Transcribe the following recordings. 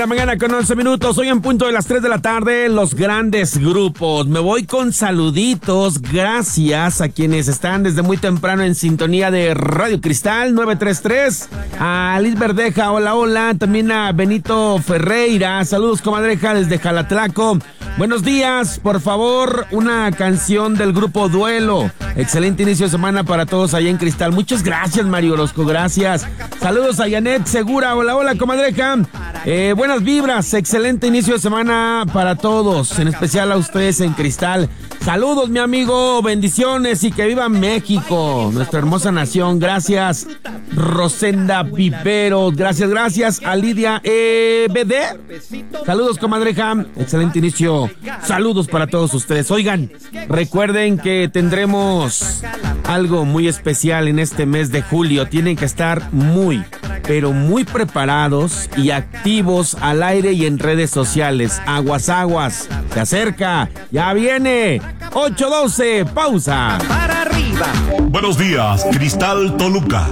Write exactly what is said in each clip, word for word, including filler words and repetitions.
La mañana con once minutos, hoy en punto de las tres de la tarde, los grandes grupos. Me voy con saluditos, gracias a quienes están desde muy temprano en sintonía de Radio Cristal nueve tres tres, a Liz Verdeja, hola, hola, también a Benito Ferreira, saludos comadreja desde Jalatlaco. Buenos días, por favor, una canción del grupo Duelo. Excelente inicio de semana para todos allá en Cristal. Muchas gracias, Mario Orozco, gracias. Saludos a Janet Segura, hola, hola, comadreja. Eh, buenas vibras, excelente inicio de semana para todos, en especial a ustedes en Cristal. Saludos, mi amigo, bendiciones y que viva México, nuestra hermosa nación. Gracias, Rosenda Viveros, gracias, gracias a Lidia E B D. Saludos, comadreja, excelente inicio. Saludos para todos ustedes. Oigan, recuerden que tendremos algo muy especial en este mes de julio. Tienen que estar muy, pero muy preparados y activos al aire y en redes sociales. Aguas, aguas, se acerca, ya viene. ocho doce, pausa. Para arriba. Buenos días, Cristal Toluca.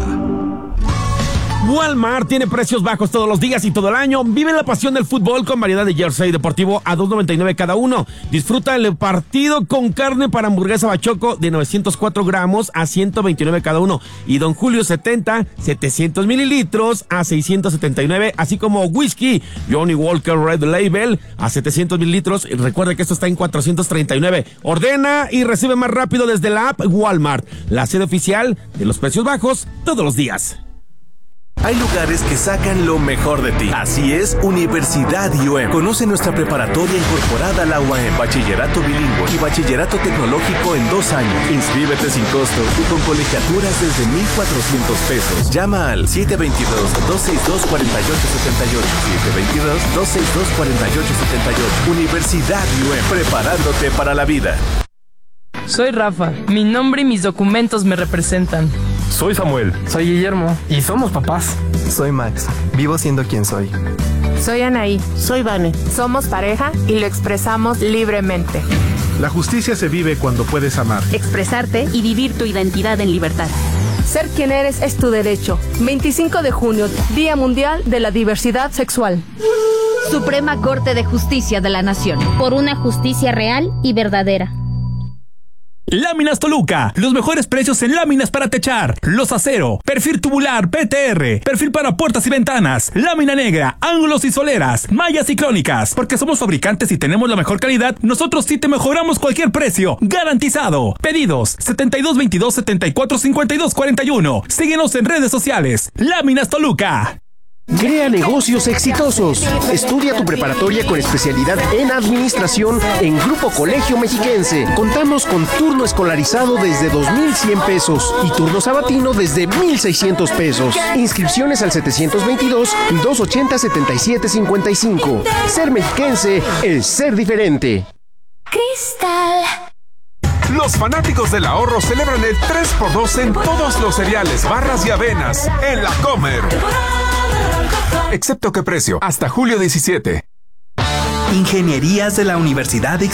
Walmart tiene precios bajos todos los días y todo el año. Vive la pasión del fútbol con variedad de jersey deportivo a dos noventa y nueve cada uno. Disfruta el partido con carne para hamburguesa bachoco de novecientos cuatro gramos a ciento veintinueve cada uno. Y Don Julio setenta, setecientos mililitros a seiscientos setenta y nueve. Así como whisky Johnny Walker Red Label a setecientos mililitros. Y recuerda que esto está en cuatrocientos treinta y nueve. Ordena y recibe más rápido desde la app Walmart, la sede oficial de los precios bajos todos los días. Hay lugares que sacan lo mejor de ti. Así es, Universidad I U E M. Conoce nuestra preparatoria incorporada a la U A M, bachillerato bilingüe y bachillerato tecnológico en dos años. Inscríbete sin costo y con colegiaturas desde mil cuatrocientos pesos. Llama al siete dos dos, dos seis dos, cuatro ocho siete ocho. siete dos dos, dos seis dos, cuatro ocho siete ocho. Universidad I U E M, preparándote para la vida. Soy Rafa. Mi nombre y mis documentos me representan. Soy Samuel. Soy Guillermo. Y somos papás. Soy Max. Vivo siendo quien soy. Soy Anaí. Soy Vane. Somos pareja y lo expresamos libremente. La justicia se vive cuando puedes amar, expresarte y vivir tu identidad en libertad. Ser quien eres es tu derecho. veinticinco de junio, Día Mundial de la Diversidad Sexual. Suprema Corte de Justicia de la Nación. Por una justicia real y verdadera. Láminas Toluca, los mejores precios en láminas para techar, los acero, perfil tubular P T R, perfil para puertas y ventanas, lámina negra, ángulos y soleras, mallas y crónicas. Porque somos fabricantes y tenemos la mejor calidad, nosotros sí te mejoramos cualquier precio, garantizado. Pedidos setenta y dos veintidós, setenta y cuatro cincuenta y dos cuarenta y uno. Síguenos en redes sociales. Láminas Toluca. Crea negocios exitosos. Estudia tu preparatoria con especialidad en administración en Grupo Colegio Mexiquense. Contamos con turno escolarizado desde dos mil cien pesos y turno sabatino desde mil seiscientos pesos. Inscripciones al setecientos veintidós, doscientos ochenta, setenta y siete cincuenta y cinco. Ser mexiquense es ser diferente. Cristal. Los fanáticos del ahorro celebran el tres por dos en todos los cereales, barras y avenas en La Comer. Excepto qué precio, hasta julio diecisiete. Ingenierías de la Universidad